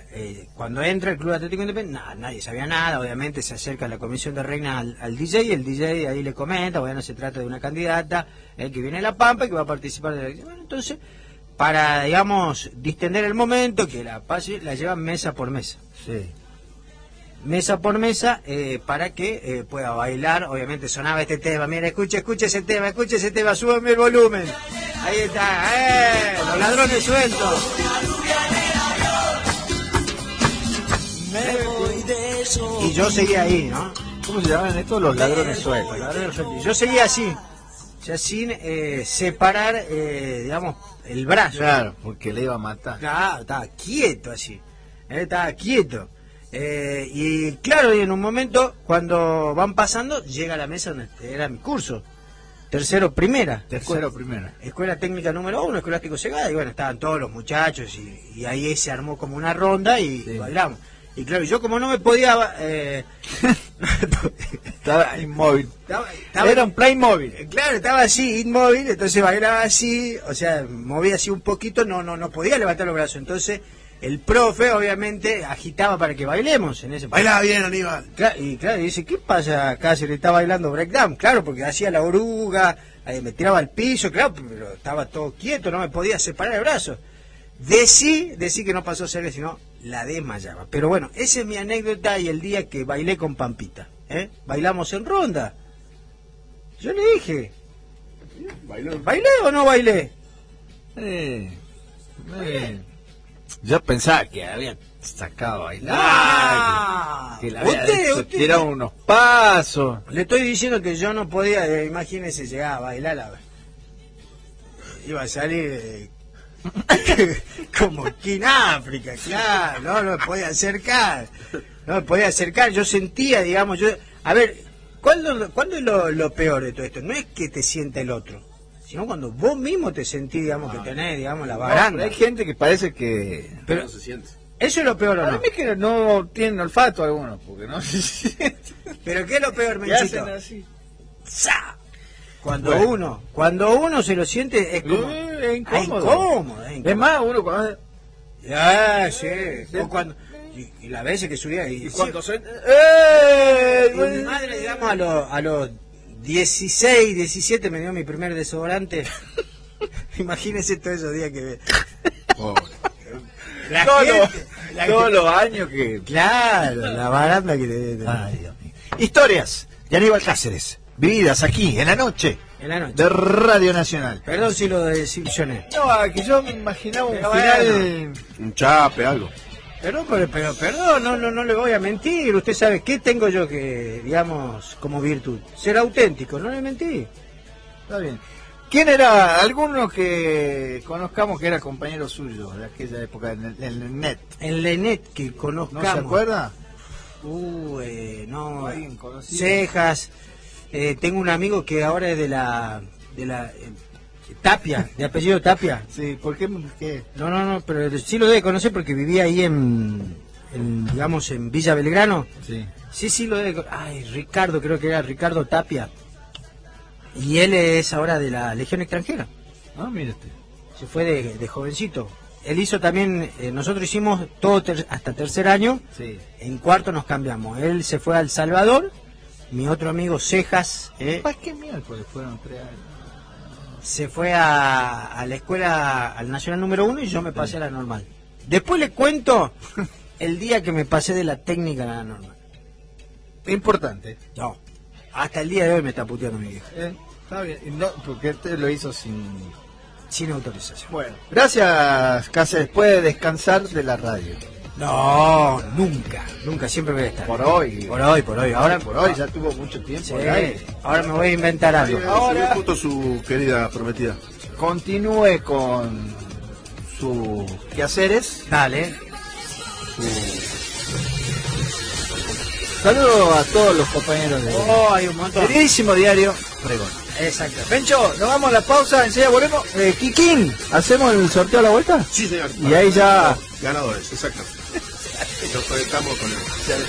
cuando entra el Club Atlético Independiente, nadie sabía nada, obviamente se acerca la comisión de Reina al DJ, y el DJ ahí le comenta, bueno, se trata de una candidata que viene de La Pampa y que va a participar de la elección. Bueno, entonces, para, digamos, distender el momento, que la llevan mesa por mesa. Sí. Mesa por mesa, para que pueda bailar. Obviamente sonaba este tema, mira, escuche ese tema, súbeme el volumen. Ahí está, los ladrones sueltos. Y yo seguía ahí, ¿no? ¿Cómo se llaman estos? Los ladrones sueltos. Yo seguía así, ya sin separar, digamos, el brazo. Claro, porque le iba a matar. Claro, estaba quieto así, estaba quieto. Y claro, y en un momento, cuando van pasando, llega a la mesa donde era mi curso. Tercero primera. Escuela técnica número 1, Escolástico Segada. Y bueno, estaban todos los muchachos y ahí se armó como una ronda y bailamos. Y claro, yo como no me podía... estaba inmóvil. Era un Playmobil. Claro, estaba así, inmóvil, entonces bailaba así, o sea, movía así un poquito, no podía levantar los brazos. Entonces el profe obviamente agitaba para que bailemos en ese... Bailaba bien, Aníbal. Y dice, ¿qué pasa acá si le está bailando breakdown? Claro, porque hacía la oruga, me tiraba al piso, claro, pero estaba todo quieto, no me podía separar el brazo. Decí que no pasó serio, sino la desmayaba. Pero bueno, esa es mi anécdota y el día que bailé con Pampita. Bailamos en ronda. Yo le dije, ¿bailé o no bailé? Yo pensaba que había sacado a bailar, que le había tirado unos pasos. Le estoy diciendo que yo no podía, imagínese, llegar a bailar, iba a salir como King África, claro, no me podía acercar, yo sentía, digamos, a ver, ¿cuándo es lo peor de todo esto? No es que te sienta el otro, sino cuando vos mismo te sentís, digamos, que tenés, digamos, la baranda. Hay gente que parece que... Pero no se siente. ¿Eso es lo peor o no? A mí que no tienen olfato algunos, porque no se siente. ¿Pero qué es lo peor, Menchito? hacen así? ¡Sa! Cuando uno se lo siente, es como... es incómodo. Es más, uno cuando... Sí. O cuando... Y las veces que subía... Y cuando se... mi madre, digamos, a los 16, 17 me dio mi primer desodorante. Imagínese todos esos días que... Todos los años que... Claro, la baranda que te... Ay, Dios mío. Historias de Aníbal Cáceres, vividas aquí, en la noche. De Radio Nacional. Perdón si lo decepcioné. No, que yo me imaginaba un final... Un chape, algo. Pero perdón, no le voy a mentir. Usted sabe qué tengo yo que, digamos, como virtud. Ser auténtico, no le mentí. Está bien. ¿Quién era? Alguno que conozcamos que era compañero suyo de aquella época en el net. En el net que conozcamos. ¿No se acuerda? No. Cejas. Tengo un amigo que ahora es de la Tapia, de apellido Tapia. Sí, ¿por qué? No, pero sí lo debe conocer porque vivía ahí digamos, en Villa Belgrano. Sí, lo debe. Ay, Ricardo, creo que era Ricardo Tapia. Y él es ahora de la Legión Extranjera. Ah, mire usted. Se fue de jovencito. Él hizo también, nosotros hicimos todo hasta tercer año. Sí. En cuarto nos cambiamos. Él se fue a El Salvador. Mi otro amigo Cejas. ¿Para qué miércoles fueron 3 años? Se fue a la escuela, al Nacional número 1 y yo me pasé a la normal. Después le cuento el día que me pasé de la técnica a la normal. Importante. No. Hasta el día de hoy me está puteando mi vieja. Está bien, no, porque este lo hizo sin autorización. Bueno, gracias, Cáceres. Puede descansar de la radio. No, nunca, siempre voy a estar. Por hoy. Ahora por hoy ya tuvo mucho tiempo. Sí, ahora me voy a inventar algo. Ahora justo su querida prometida. Continúe con sus quehaceres. Dale. Saludos a todos los compañeros de hay un montón. Queridísimo diario Pregón. Exacto. Pencho, nos vamos a la pausa, enseguida volvemos. Kikín, ¿hacemos el sorteo a la vuelta? Sí, señor. Y ahí ya... Ganadores, exacto. Nos conectamos con él.